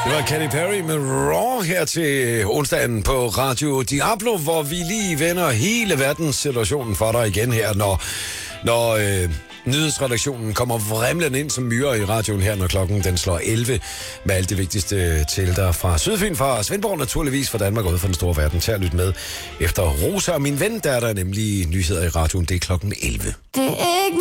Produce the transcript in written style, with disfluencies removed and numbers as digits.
Det var Katy Perry med Raw her til onsdagen på Radio Diablo, hvor vi lige vender hele verdenssituationen for dig igen her, når nyhedsredaktionen kommer vrimlende ind som myrer i radioen her, når klokken den slår 11 med alt det vigtigste til dig fra Sydfyn, fra Svendborg naturligvis, fra Danmark og ud fra den store verden. Til at lytte med efter Rosa og min ven, der er der nemlig nyheder i radioen. Det er klokken 11.